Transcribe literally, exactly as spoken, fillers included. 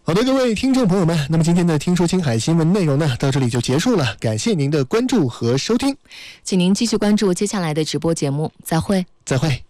好的，各位听众朋友们，那么今天的听说青海新闻内容呢，到这里就结束了，感谢您的关注和收听， 请您继续关注接下来的直播节目，再会， 再会。